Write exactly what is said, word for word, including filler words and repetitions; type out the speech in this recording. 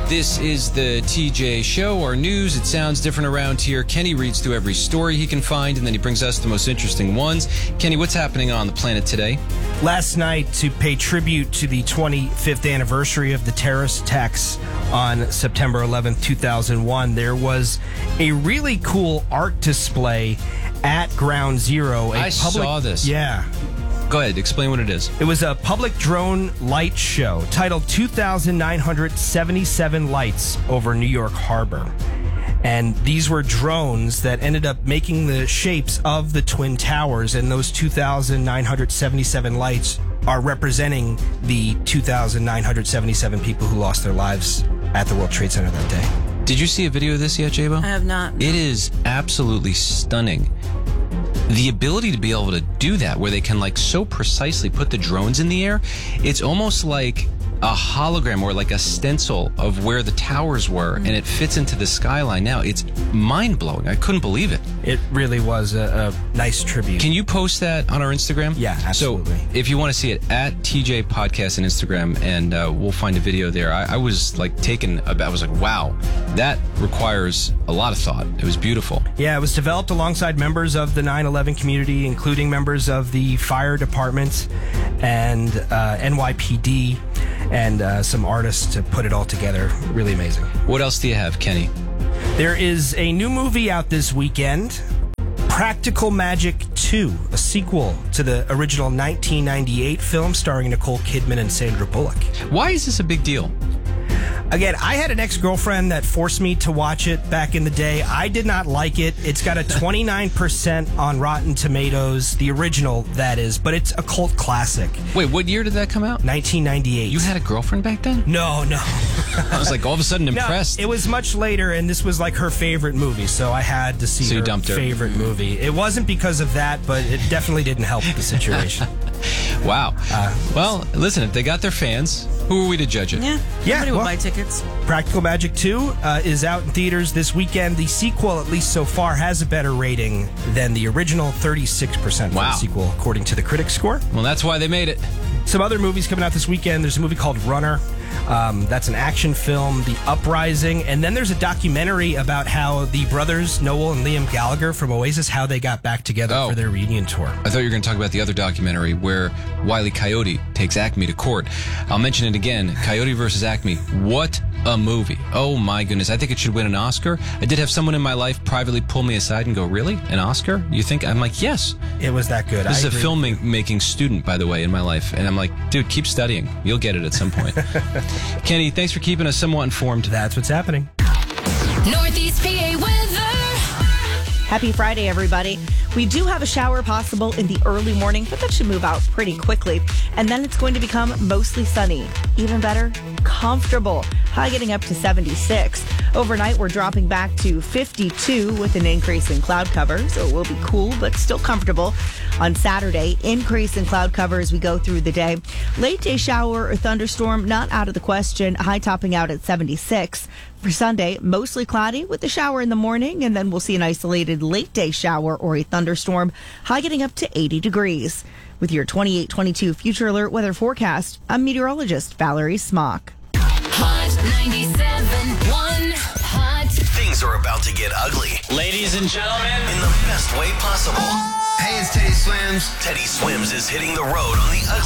This is the T J Show, our news. It sounds different around here. Kenny reads through every story he can find, and then he brings us the most interesting ones. Kenny, what's happening on the planet today? Last night, to pay tribute to the twenty-fifth anniversary of the terrorist attacks on September eleventh, two thousand one, there was a really cool art display at Ground Zero. A I public, saw this. Yeah. Go ahead, explain what it is. It was a public drone light show titled two thousand nine hundred seventy-seven Lights over New York Harbor. And these were drones that ended up making the shapes of the Twin Towers, and those two thousand nine hundred seventy-seven lights are representing the two thousand nine hundred seventy-seven people who lost their lives at the World Trade Center that day. Did you see a video of this yet, J-Bo? I have not. It is absolutely stunning. The ability to be able to do that, where they can like so precisely put the drones in the air, it's almost like a hologram or like a stencil of where the towers were, and it fits into the skyline now. It's mind-blowing. I couldn't believe it. It really was a, a nice tribute. Can you post that on our Instagram? Yeah, absolutely. So if you want to see it, at T J Podcast on Instagram, and uh, we'll find a video there. I, I was like taken, I was like, wow, that requires a lot of thought. It was beautiful. Yeah, it was developed alongside members of the nine eleven community, including members of the fire department and uh, N Y P D, and uh, some artists to put it all together. Really amazing. What else do you have, Kenny? There is a new movie out this weekend, Practical Magic two, a sequel to the original nineteen ninety-eight film starring Nicole Kidman and Sandra Bullock. Why is this a big deal? Again, I had an ex-girlfriend that forced me to watch it back in the day. I did not like it. It's got a twenty-nine percent on Rotten Tomatoes, the original, that is, but it's a cult classic. Wait, what year did that come out? nineteen ninety-eight. You had a girlfriend back then? No, no. I was like all of a sudden impressed. No, it was much later, and this was like her favorite movie, so I had to see So you her dumped her. favorite movie. It wasn't because of that, but it definitely didn't help the situation. Wow. Uh, well, listen, if they got their fans, who are we to judge it? Yeah, Yeah, Somebody will well- buy tickets. Practical Magic two uh, is out in theaters this weekend. The sequel, at least so far, has a better rating than the original, thirty-six percent for Wow. the sequel, according to the critic score. Well, that's why they made it. Some other movies coming out this weekend. There's a movie called Runner. Um, that's an action film, The Uprising. And then there's a documentary about how the brothers, Noel and Liam Gallagher from Oasis, how they got back together Oh. for their reunion tour. I thought you were going to talk about the other documentary where Wile E. Coyote takes Acme to court. I'll mention it again. Coyote versus Acme. What a movie. Oh, my goodness. I think it should win an Oscar. I did have someone in my life privately pull me aside and go, really? An Oscar? You think? I'm like, yes. It was that good. This I is a agree. filmmaking student, by the way, in my life. And I'm like, dude, keep studying. You'll get it at some point. Kenny, thanks for keeping us somewhat informed. That's what's happening. Northeast P A weather. Happy Friday, everybody. We do have a shower possible in the early morning, but that should move out pretty quickly. And then it's going to become mostly sunny. Even better, comfortable. High getting up to seventy-six. Overnight, we're dropping back to fifty-two with an increase in cloud cover, so it will be cool, but still comfortable. On Saturday, increase in cloud cover as we go through the day. Late day shower or thunderstorm, not out of the question. High topping out at seventy-six. For Sunday, mostly cloudy with a shower in the morning, and then we'll see an isolated late day shower or a thunderstorm. High getting up to eighty degrees. With your twenty-eight twenty-two Future Alert weather forecast, I'm meteorologist Valerie Smock. Hot ninety-seven point one. Hot. Things are about to get ugly Ladies and gentlemen, in the best way possible. Hey, it's Teddy Swims. Teddy Swims is hitting the road on the ugly